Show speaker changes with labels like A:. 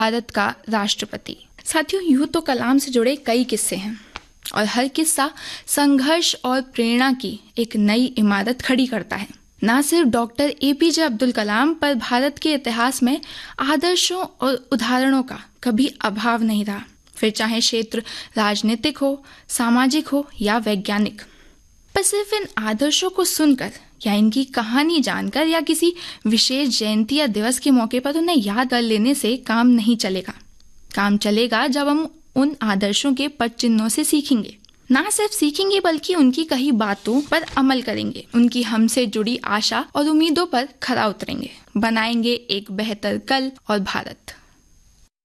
A: भारत का राष्ट्रपति। साथियों, यूं तो कलाम से जुड़े कई किस्से हैं और हर किस्सा संघर्ष और प्रेरणा की एक नई इमारत खड़ी करता है। ना सिर्फ डॉक्टर एपीजे अब्दुल कलाम पर भारत के इतिहास में आदर्शों और उदाहरणों का कभी अभाव नहीं रहा, फिर चाहे क्षेत्र राजनीतिक हो, सामाजिक हो या वैज्ञानिक। पर सिर्फ इन आदर्शों को सुनकर या इनकी कहानी जानकर या किसी विशेष जयंती या दिवस के मौके पर उन्हें याद कर लेने से काम नहीं चलेगा। काम चलेगा जब हम उन आदर्शों के पद चिन्हों से सीखेंगे। ना सिर्फ सीखेंगे बल्कि उनकी कही बातों पर अमल करेंगे, उनकी हमसे जुड़ी आशा और उम्मीदों पर खरा उतरेंगे, बनाएंगे एक बेहतर कल और भारत।